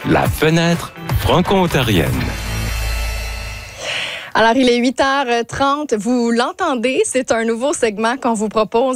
La fenêtre franco-ontarienne. Alors, il est 8h30. Vous l'entendez, c'est un nouveau segment qu'on vous propose